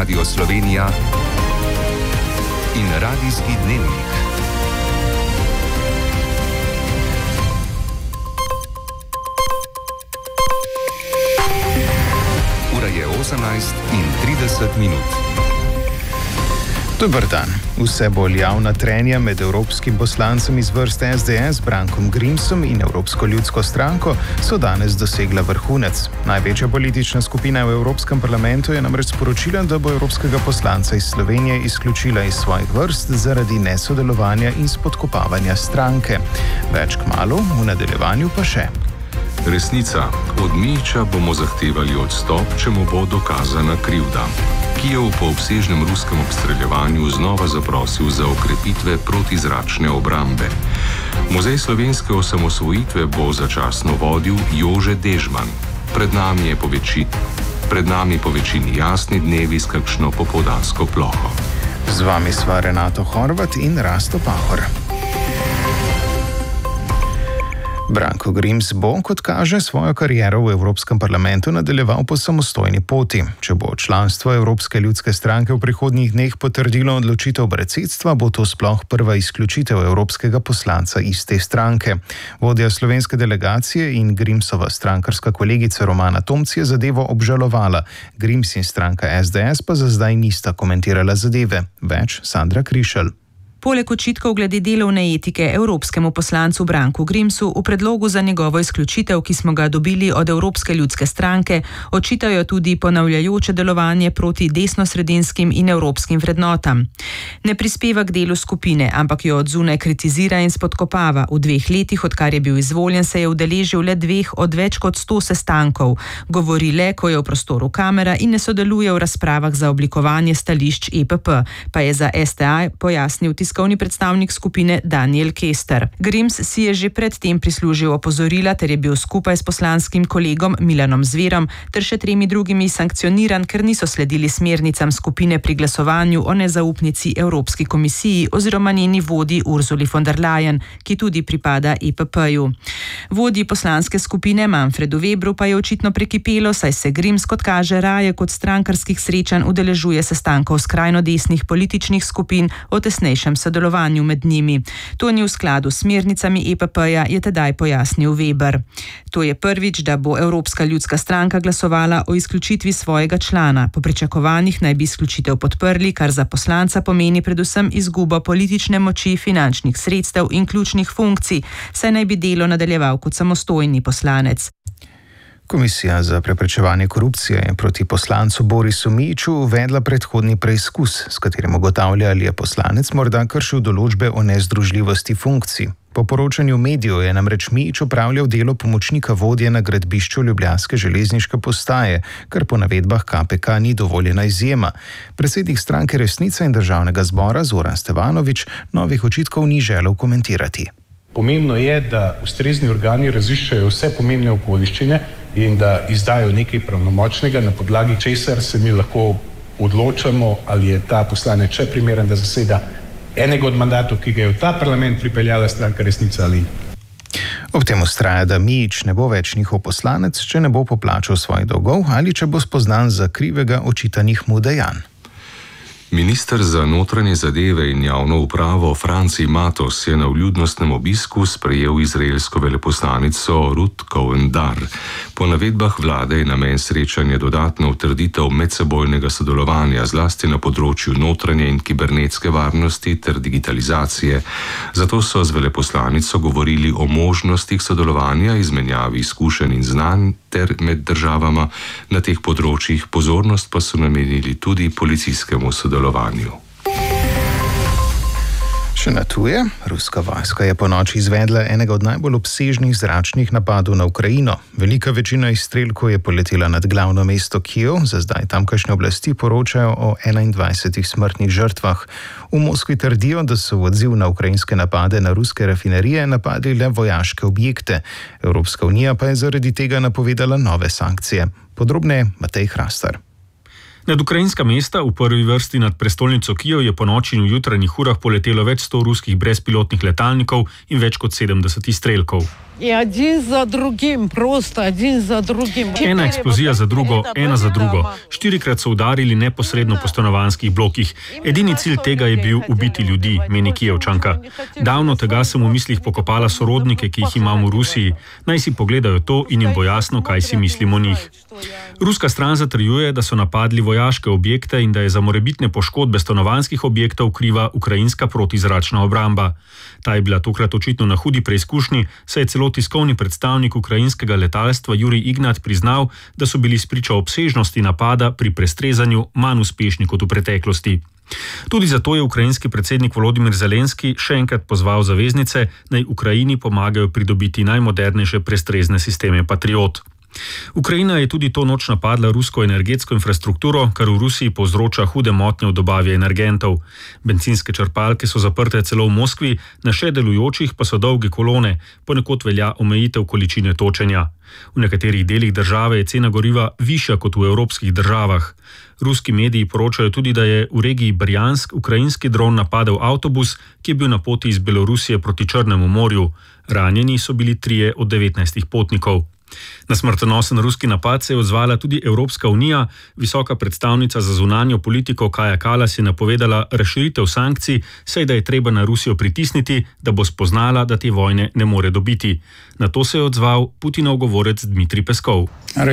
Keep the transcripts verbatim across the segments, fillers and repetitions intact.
Radio Slovenija in Radijski dnevnik. Ura je osemnajst in trideset minut. Dober dan. Vse bolj javna trenja med evropskim poslancem iz vrst S D S Brankom Grimsom in Evropsko ljudsko stranko so danes dosegla vrhunec. Največja politična skupina v Evropskem parlamentu je namreč sporočila, da bo evropskega poslanca iz Slovenije izključila iz svojih vrst zaradi nesodelovanja in spodkopavanja stranke. Več kmalu, v nadaljevanju pa še. Resnica. Od Mijića bomo zahtevali odstop, če mu bo dokazana krivda. Kijev po obsežnem ruskem obstreljevanju znova zaprosil za okrepitve protizračne obrambe. Muzej slovenske osamosvojitve bo začasno vodil Jože Dežman. Pred nami je po večini, pred nami po večini jasni dnevi s kakšno popoldansko ploho. Z vami sva Renato Horvat in Rasto Pahor. Branko Grims bo, kot kaže, svojo kariero v Evropskem parlamentu nadaljeval po samostojni poti. Če bo članstvo Evropske ljudske stranke v prihodnjih dneh potrdilo odločitev predsedstva, bo to sploh prva izključitev evropskega poslanca iz te stranke. Vodja slovenske delegacije in Grimsova strankarska kolegica Romana Tomc je zadevo obžalovala. Grims in stranka S D S pa za zdaj nista komentirala zadeve. Več Sandra Krišelj. Poleg očitkov glede delovne etike evropskemu poslancu Branku Grimsu v predlogu za njegovo izključitev, ki smo ga dobili od Evropske ljudske stranke, očitajo tudi ponavljajoče delovanje proti desnosredinskim in evropskim vrednotam. Ne prispeva k delu skupine, ampak jo od zunaj kritizira in spodkopava. V dveh letih, odkar je bil izvoljen, se je udeležil le dveh od več kot sto sestankov. Govori le, ko je v prostoru kamera in ne sodeluje v razpravah za oblikovanje stališč E P P, pa je za S T A pojasnil tiskovni predstavnik skupine Daniel Kester. Grims si je že predtem prislužil opozorila ter je bil skupaj s poslanskim kolegom Milanom Zverom ter še tremi drugimi sankcioniran, ker niso sledili smernicam skupine pri glasovanju o nezaupnici Evropski komisiji oziroma njeni vodji Ursuli von der Leyen, ki tudi pripada E P P-ju. Vodji poslanske skupine Manfredu Webru pa je očitno prekipelo, saj se Grims, kot kaže, raje kot strankarskih srečanj udeležuje sestankov skrajno desnih političnih skupin o tesnejšem sodelovanju med njimi. To ni v skladu s smernicami E P P-ja, je tedaj pojasnil Weber. To je prvič, da bo Evropska ljudska stranka glasovala o izključitvi svojega člana. Po pričakovanjih naj bi izključitev podprli, kar za poslanca pomeni predvsem izgubo politične moči, finančnih sredstev in ključnih funkcij, saj naj bi delo nadaljeval kot samostojni poslanec. Komisija za preprečevanje korupcije je proti poslancu Borisu Mijiću uvedla predhodni preizkus, s katerim ugotavlja, ali je poslanec morda kršil določbe o nezdružljivosti funkcij. Po poročanju medijev je namreč Mijić opravljal delo pomočnika vodje na gradbišču ljubljanske železniške postaje, kar po navedbah K P K ni dovoljena izjema. Predsednik stranke Resnica in državnega zbora Zoran Stevanović novih očitkov ni želel komentirati. Pomembno je, da ustrezni organi raziščajo vse pomembne okoliščine in da izdajo nekaj pravnomočnega, na podlagi česar se mi lahko odločamo, ali je ta poslanec še primeren, da zaseda enega od mandatov, ki ga je v ta parlament pripeljala stranka Resnica ali. Ob tem vztraja, da Mijić ne bo več njihov poslanec, če ne bo poplačal svojih dolgov ali če bo spoznan za krivega očitanih mu dejanj. Minister za notranje zadeve in javno upravo Franci Matos je na vljudnostnem obisku sprejel izraelsko veleposlanico Ruth Cohen-Dar. Po navedbah vlade je namen srečanja dodatna utrditev medsebojnega sodelovanja zlasti na področju notranje in kibernetske varnosti ter digitalizacije. Zato so z veleposlanico govorili o možnostih sodelovanja, izmenjavi izkušenj in znanj ter med državama na teh področjih, pozornost pa so namenili tudi policijskemu sodelovanju. Še na tuje, ruska vojska je ponoči izvedla enega od najbolj obsežnih zračnih napadov na Ukrajino. Velika večina izstrelkov je poletela nad glavno mesto Kijev, za zdaj tamkajšnje oblasti poročajo o enaindvajsetih smrtnih žrtvah. V Moskvi trdijo, da so v odziv na ukrajinske napade na ruske rafinerije napadli le vojaške objekte. Evropska unija pa je zaradi tega napovedala nove sankcije. Podrobneje Matej Hrastar. Nad ukrajinska mesta, v prvi vrsti nad prestolnico Kijev, je ponoči in v jutranjih urah poletelo več sto ruskih brezpilotnih letalnikov in več kot sedemdeset izstrelkov. Один za drugim, prosto, один za drugim. Ena eksplozija za drugo, ena za drugo. Štirikrat so udarili neposredno po stanovanjskih blokih. Edini cilj tega je bil ubiti ljudi, meni Kijevčanka. Davno tega sem v mislih pokopala sorodnike, ki jih imam v Rusiji. Naj si pogledajo to in jim bo jasno, kaj si mislim o njih. Ruska stran zatrjuje, da so napadli vojaške objekte in da je za morebitne poškodbe stanovanjskih objektov kriva ukrajinska protizračna obramba. Ta je bila tokrat očitno na hudi preizkušnji, saj je celo tiskovni predstavnik ukrajinskega letalstva Jurij Ignat priznal, da so bili spričo obsežnosti napada pri prestrezanju manj uspešni kot v preteklosti. Tudi zato je ukrajinski predsednik Volodimir Zelenski še enkrat pozval zaveznice, naj Ukrajini pomagajo pridobiti najmodernejše prestrezne sisteme Patriot. Ukrajina je tudi to noč napadla rusko energetsko infrastrukturo, kar v Rusiji povzroča hude motnje v dobavi energentov. Bencinske črpalke so zaprte celo v Moskvi, na še delujočih pa so dolge kolone, ponekod velja omejitev količine točenja. V nekaterih delih države je cena goriva višja kot v evropskih državah. Ruski mediji poročajo tudi, da je v regiji Brjansk ukrajinski dron napadel avtobus, ki je bil na poti iz Belorusije proti Črnemu morju. Ranjeni so bili trije od devetnajstih potnikov. Na smrtonosen ruski napad se je odzvala tudi Evropska unija. Visoka predstavnica za zunanjo politiko Kaja Kallas je napovedala razširitev sankcij, saj da je treba na Rusijo pritisniti, da bo spoznala, da te vojne ne more dobiti. Na to se je odzval Putinov govorec Dmitrij Peskov.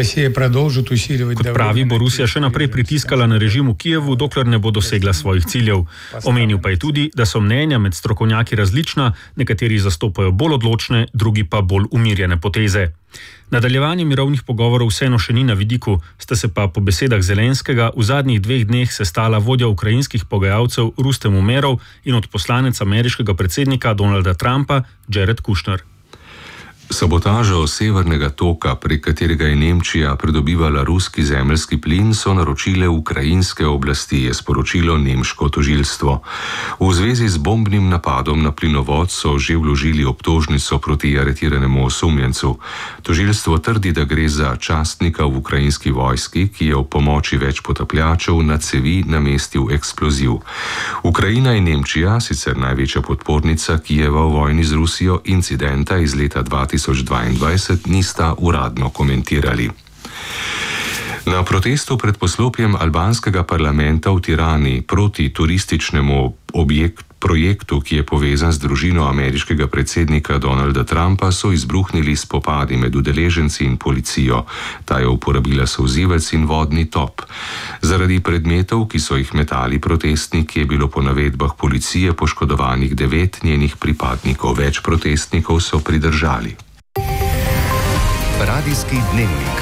Kot pravi, bo Rusija še naprej pritiskala na režim v Kijevu, dokler ne bo dosegla svojih ciljev. Omenil pa je tudi, da so mnenja med strokovnjaki različna, nekateri zastopajo bolj odločne, drugi pa bolj umirjene poteze. Nadaljevanje mirovnih pogovorov vseeno še ni na vidiku, sta se pa po besedah Zelenskega v zadnjih dveh dneh sestala vodja ukrajinskih pogajalcev Rustem Umerov in odposlanec ameriškega predsednika Donalda Trumpa Jared Kushner. Sabotažo Severnega toka, prek katerega je Nemčija pridobivala ruski zemeljski plin, so naročile ukrajinske oblasti, je sporočilo nemško tožilstvo. V zvezi z bombnim napadom na plinovod so že vložili obtožnico proti aretiranemu osumljencu. Tožilstvo trdi, da gre za častnika v ukrajinski vojski, ki je v pomoči več potapljačev na cevi namestil eksploziv. Ukrajina in Nemčija, sicer največja podpornica Kijeva v vojni z Rusijo, incidenta iz leta dva tisoč dvaindvajset nista uradno komentirali. Na protestu pred poslopjem albanskega parlamenta v Tirani proti turističnemu objekt, projektu, ki je povezan z družino ameriškega predsednika Donalda Trumpa, so izbruhnili spopadi med udeleženci in policijo. Ta je uporabila solzivec in vodni top. Zaradi predmetov, ki so jih metali protestniki, je bilo po navedbah policije poškodovanih devet njenih pripadnikov. Več protestnikov so pridržali. Radijski dnevnik.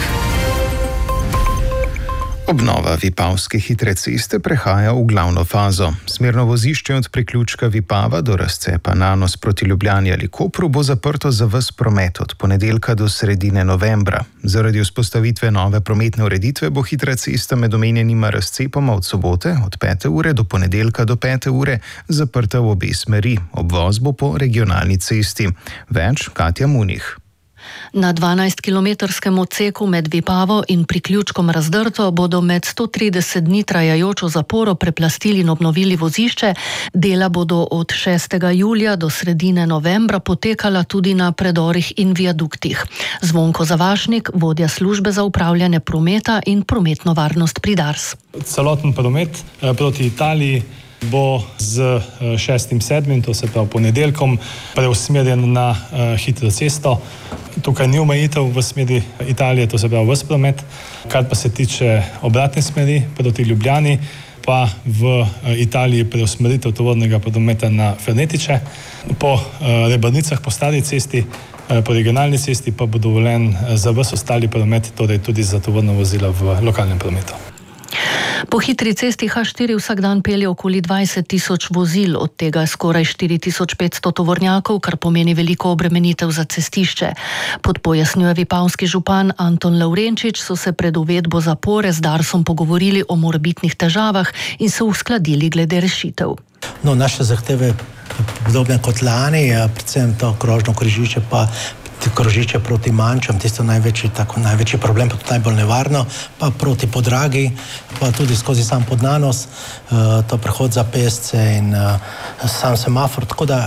Obnova Vipavske hitre ceste prehaja v glavno fazo. Smerno vozišče od priključka Vipava do razcepa Nanos proti Ljubljani ali Kopru bo zaprto za ves promet od ponedeljka do sredine novembra. Zaradi vzpostavitve nove prometne ureditve bo hitra cesta med omenjenima razcepoma od sobote od pete ure do ponedeljka do pete ure zaprta v obe smeri. Obvoz bo po regionalni cesti. Več Katja Munih. Na dvanajstkilometrskem odseku med Vipavo in priključkom Razdrto bodo med sto trideset dni trajajočo zaporo preplastili in obnovili vozišče. Dela bodo od šestega julija do sredine novembra potekala tudi na predorih in viaduktih. Zvonko Zavašnik, vodja službe za upravljanje prometa in prometno varnost pri Dars. Celoten promet proti Italiji bo z šestim sedmim, to se pravi ponedeljkom, preusmerjen na hitro cesto. Tukaj ni omejitev v smeri Italije, to se pravi ves promet. Kar pa se tiče obratne smeri proti Ljubljani, pa v Italiji preusmeritev tovornega prometa na Fernetiče. Po Rebrnicah, po stari cesti, po regionalni cesti pa bo dovoljen za ves ostali promet, torej tudi za tovorna vozila v lokalnem prometu. Po hitri cesti ha štiri vsak dan pelje okoli dvajset tisoč vozil, od tega skoraj štiri tisoč petsto tovornjakov, kar pomeni veliko obremenitev za cestišče. Pod pojasnjuje vipavski župan Anton Lavrenčič, so se pred uvedbo zapore z Darsom pogovorili o morebitnih težavah in se uskladili glede rešitev. No, naše zahteve podobne kot lani, predvsem to krožno križišče pa krožišče proti Mančam, tisto največji, tako največji problem, pa tudi najbolj nevarno, pa proti Podragi, pa tudi skozi sam Podnanos, to prehod za pešce in sam semafor, tako da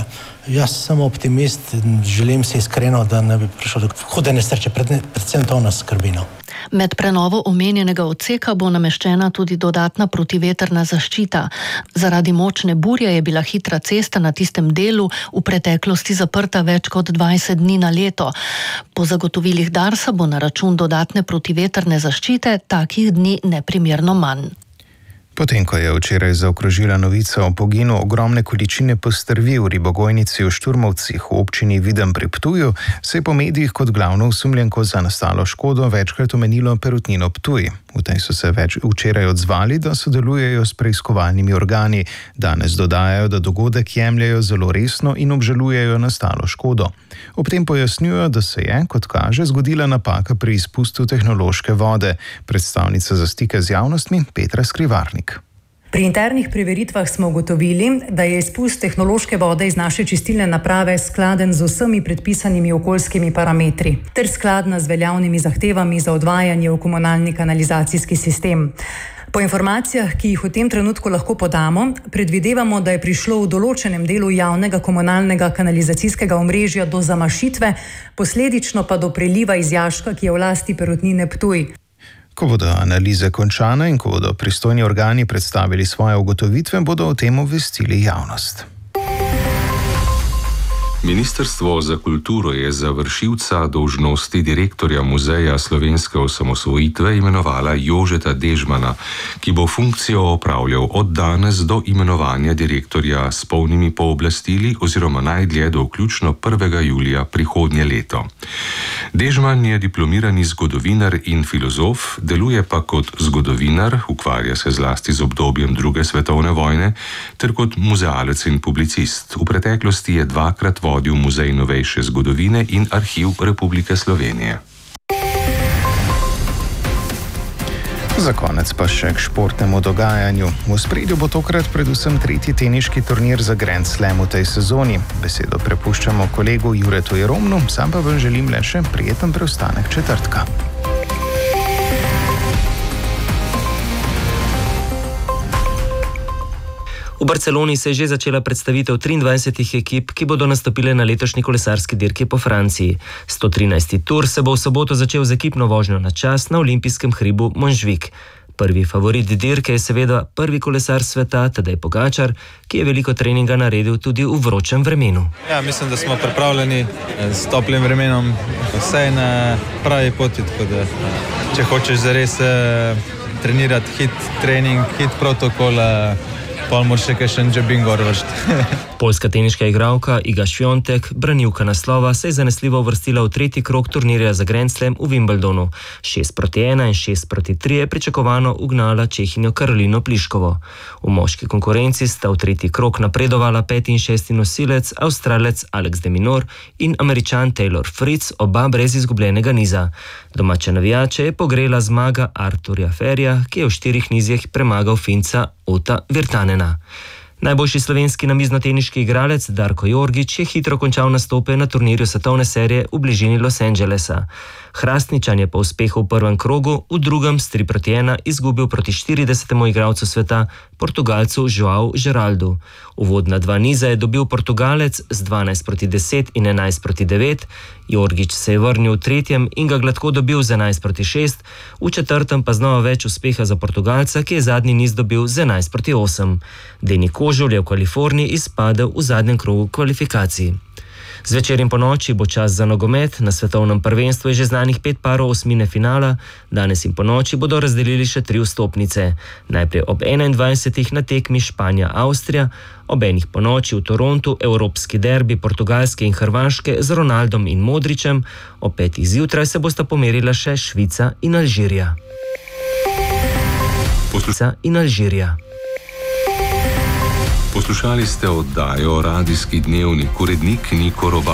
Jaz sem optimist in želim si iskreno, da ne bi prišlo do hude nesreče, predvsem to nas skrbi. No. Med prenovo omenjenega odseka bo nameščena tudi dodatna protivetrna zaščita. Zaradi močne burje je bila hitra cesta na tistem delu v preteklosti zaprta več kot dvajset dni na leto. Po zagotovilih Darsa bo na račun dodatne protivetrne zaščite takih dni neprimerno manj. Potem, ko je včeraj zaokrožila novica o poginu ogromne količine postrvi v ribogojnici v Šturmovcih v občini Videm pri Ptuju, se je po medijih kot glavno osumljenko za nastalo škodo večkrat omenilo Perutnino Ptuj. V tej so se več včeraj odzvali, da sodelujejo s preiskovalnimi organi. Danes dodajajo, da dogodek jemljejo zelo resno in obžalujejo nastalo škodo. Ob tem pojasnjujo, da se je, kot kaže, zgodila napaka pri izpustu tehnološke vode. Predstavnica za stike z javnostmi Petra Skrivarnik. Pri internih preveritvah smo ugotovili, da je izpust tehnološke vode iz naše čistilne naprave skladen z vsemi predpisanimi okoljskimi parametri ter skladna z veljavnimi zahtevami za odvajanje v komunalni kanalizacijski sistem. Po informacijah, ki jih v tem trenutku lahko podamo, predvidevamo, da je prišlo v določenem delu javnega komunalnega kanalizacijskega omrežja do zamašitve, posledično pa do preliva iz jaška, ki je v lasti Perutnine Ptuj. Ko bodo analize končane in ko bodo pristojni organi predstavili svoje ugotovitve, bodo o tem obvestili javnost. Ministrstvo za kulturo je za vršilca dolžnosti direktorja Muzeja slovenske osamosvojitve imenovala Jožeta Dežmana, ki bo funkcijo opravljal od danes do imenovanja direktorja s polnimi pooblastili oziroma najdlje do vključno prvega julija prihodnje leto. Dežman je diplomirani zgodovinar in filozof, deluje pa kot zgodovinar, ukvarja se zlasti z obdobjem druge svetovne vojne, ter kot muzealec in publicist. V preteklosti je dvakrat vodil Muzej novejše zgodovine in Arhiv Republike Slovenije. Za konec pa še k športnemu dogajanju. V ospredju bo tokrat predvsem tretji teniški turnir za Grand Slam v tej sezoni. Besedo prepuščamo kolegu Juretu Jeromnu, sam pa vam želim le še prijeten preostanek četrtka. V Barceloni se je že začela predstavitev triindvajsetih ekip, ki bodo nastopile na letošnji kolesarski dirki po Franciji. sto trinajsti tur se bo v soboto začel z ekipno vožnjo na čas na olimpijskem hribu Montjuic. Prvi favorit dirke je seveda prvi kolesar sveta, Tadej Pogačar, ki je veliko treninga naredil tudi v vročem vremenu. Ja, mislim, da smo pripravljeni s toplim vremenom, vse na pravi poti, tako da če hočeš zares eh, trenirati hit trening, hit protokol, eh, pol moraš še kakšen jobbing gor vršiti. Poljska teniška igralka Iga Świątek, branilka naslova, se je zanesljivo uvrstila v tretji krog turnirja za Grand Slam v Wimbledonu. šest proti ena in šest proti tri je pričakovano ugnala Čehinjo Karolino Pliškovo. V moški konkurenci sta v tretji krog napredovala peti in šesti nosilec, Avstralec Alex de Minaur in Američan Taylor Fritz, oba brez izgubljenega niza. Domače navijače je pogrela zmaga Arturja Ferija, ki je v štirih nizjih premagal Finca Ota Virtanena. Najboljši slovenski namiznoteniški igralec Darko Jorgić je hitro končal nastope na turnirju svetovne serije v bližini Los Angelesa. Hrastničan je po uspehu v prvem krogu v drugem s tri proti ena izgubil proti štiridesetemu igralcu sveta, Portugalcu Joao Geraldu. Uvodna dva niza je dobil Portugalec z dvanajst proti deset in enajst proti devet, Jorgić se je vrnil v tretjem in ga gladko dobil z enajst proti šest, v četrtem pa znova več uspeha za Portugalca, ki je zadnji niz dobil z enajst proti osem. Deni Kožul je v Kaliforniji izpadel v zadnjem krogu kvalifikacij. Zvečer in po noči bo čas za nogomet, na svetovnem prvenstvu je že znanih pet parov osmine finala, danes in po noči bodo razdelili še tri vstopnice. Najprej ob enaindvajsetih na tekmi Španija-Avstrija, ob enih po noči v Torontu evropski derbi Portugalske in Hrvaške z Ronaldom in Modrićem, ob petih zjutraj se bosta pomerila še Švica in Alžirija. Švica in Alžirija. Poslušali ste oddajo Radijski dnevnik, urednik Niko Roba.